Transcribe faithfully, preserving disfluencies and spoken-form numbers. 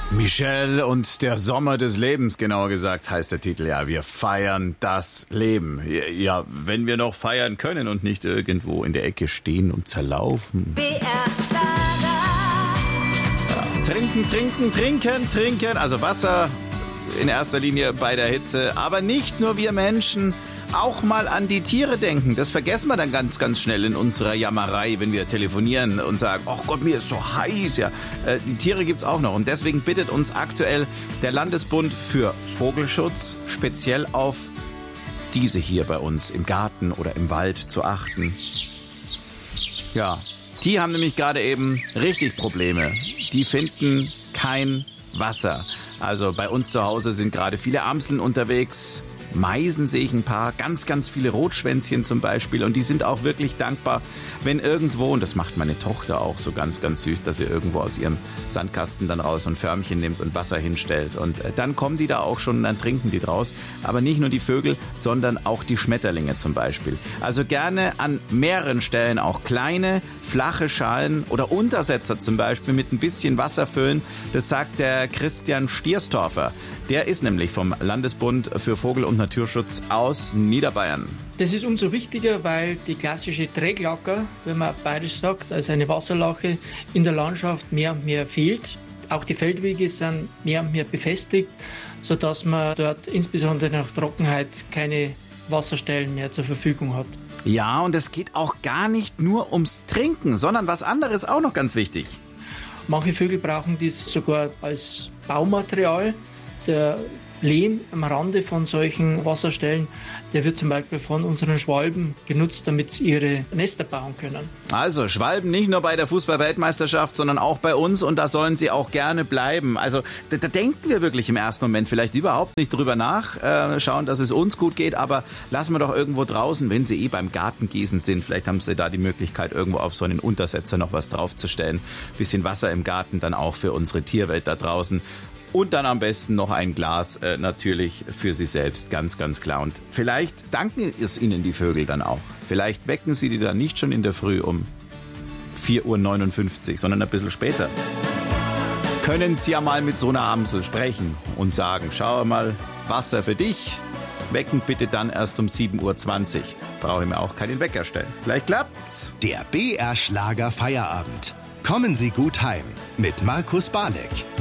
Michelle und der Sommer des Lebens, genauer gesagt, heißt der Titel. Ja, wir feiern das Leben. Ja, wenn wir noch feiern können und nicht irgendwo in der Ecke stehen und zerlaufen. B R Schlager. Ja, trinken, trinken, trinken, trinken. Also Wasser in erster Linie bei der Hitze. Aber nicht nur wir Menschen. Auch mal an die Tiere denken. Das vergessen wir dann ganz, ganz schnell in unserer Jammerei, wenn wir telefonieren und sagen, ach Gott, mir ist so heiß. Ja, äh, die Tiere gibt's auch noch. Und deswegen bittet uns aktuell der Landesbund für Vogelschutz speziell auf diese hier bei uns im Garten oder im Wald zu achten. Ja, die haben nämlich gerade eben richtig Probleme. Die finden kein Wasser. Also bei uns zu Hause sind gerade viele Amseln unterwegs. Meisen sehe ich ein paar, ganz, ganz viele Rotschwänzchen zum Beispiel, und die sind auch wirklich dankbar, wenn irgendwo, und das macht meine Tochter auch so ganz, ganz süß, dass sie irgendwo aus ihrem Sandkasten dann raus ein Förmchen nimmt und Wasser hinstellt, und dann kommen die da auch schon und dann trinken die draus, aber nicht nur die Vögel, sondern auch die Schmetterlinge zum Beispiel. Also gerne an mehreren Stellen auch kleine, flache Schalen oder Untersetzer zum Beispiel mit ein bisschen Wasser füllen, das sagt der Christian Stierstorfer. Der ist nämlich vom Landesbund für Vogel- und Naturschutz aus Niederbayern. Das ist umso wichtiger, weil die klassische Träglauker, wenn man bayerisch sagt, also eine Wasserlache in der Landschaft mehr und mehr fehlt. Auch die Feldwege sind mehr und mehr befestigt, sodass man dort insbesondere nach Trockenheit keine Wasserstellen mehr zur Verfügung hat. Ja, und es geht auch gar nicht nur ums Trinken, sondern was anderes auch noch ganz wichtig. Manche Vögel brauchen dies sogar als Baumaterial. Der Lehm am Rande von solchen Wasserstellen, der wird zum Beispiel von unseren Schwalben genutzt, damit sie ihre Nester bauen können. Also Schwalben nicht nur bei der Fußball-Weltmeisterschaft, sondern auch bei uns, und da sollen sie auch gerne bleiben. Also da, da denken wir wirklich im ersten Moment vielleicht überhaupt nicht drüber nach, äh, schauen, dass es uns gut geht, aber lassen wir doch irgendwo draußen, wenn sie eh beim Gartengießen sind, vielleicht haben sie da die Möglichkeit, irgendwo auf so einen Untersetzer noch was draufzustellen. Bisschen Wasser im Garten dann auch für unsere Tierwelt da draußen. Und dann am besten noch ein Glas äh, natürlich für sich selbst, ganz, ganz klar. Und vielleicht danken es ihnen die Vögel dann auch. Vielleicht wecken sie die dann nicht schon in der Früh um vier Uhr neunundfünfzig, sondern ein bisschen später. Können sie ja mal mit so einer Amsel sprechen und sagen, schau mal, Wasser für dich. Wecken bitte dann erst um sieben Uhr zwanzig. Brauche ich mir auch keinen Wecker stellen. Vielleicht klappt's. Der B R Schlager Feierabend. Kommen Sie gut heim mit Markus Barleck.